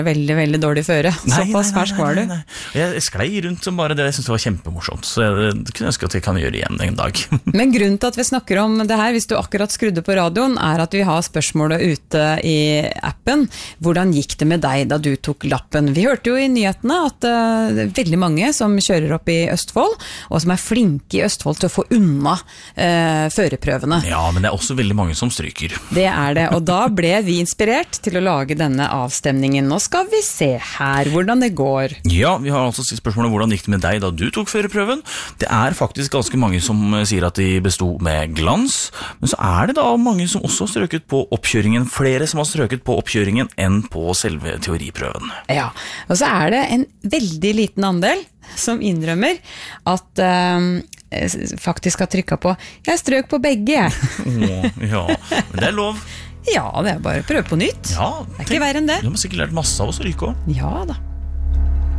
veldig, veldig dårlig føre. Såpass fersk var du. Nei. Jeg sklei rundt som bare det, jeg synes det var kjempemorsomt, så det kunne jeg ønske at jeg kan gjøre igjen en dag. Men grunnen til at vi snakker om det her, hvis du akkurat skrudde på radioen, er at vi har spørsmålet ute i appen. Hvordan gikk det med deg da du tok lappen? Vi hørte jo i nyhetene at det er veldig mange som kjører opp i Østfold, og som er flinke i Østfold til å få unna førerprøvene. Ja, men det er også veldig mange som stryker. Det er det, og da ble vi inspirert til å lage denne avstemningen. Nå skal vi se her hvordan det går. Ja, vi har altså stilt spørsmålet hvordan gikk det med deg da du tok førerprøven. Det er faktisk ganske mange som sier at de bestod med glans, men så er det da mange som også har strøket på oppkjøringen, flere som har strøket på oppkjøringen enn på selve teoriprøven. Ja, og så er det en veldig liten andel som innrømmer at faktisk har trykket på «Jeg strøk på begge». Ja, men det er lov. Ja, det er bare å prøve på nytt. Ja, det er ikke verre enn det. Du har sikkert lært masse av oss å ryke også. Ja da.